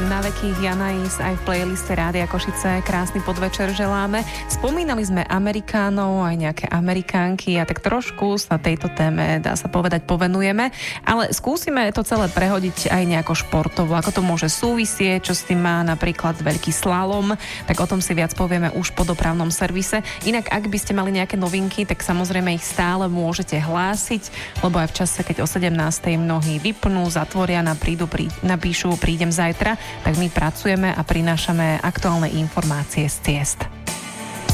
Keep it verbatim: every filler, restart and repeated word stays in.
na veky Janais aj v playliste Rádia Košice. Krásny podvečer želáme. Spomínali sme Amerikánov, aj nejaké Amerikánky a tak trošku sa tejto téme, dá sa povedať, povenujeme, ale skúsime to celé prehodiť aj nejako športovo, ako to môže súvisieť, čo s tým má napríklad veľký slalom, tak o tom si viac povieme už po dopravnom servise. Inak, ak by ste mali nejaké novinky, tak samozrejme ich stále môžete hlásiť, lebo aj v čase, keď o sedemnástej mnohí vypnú, zatvoria, na prídu, prí, napíšu prídem zajtra, tak my pracujeme a prinášame aktuálne informácie z ciest.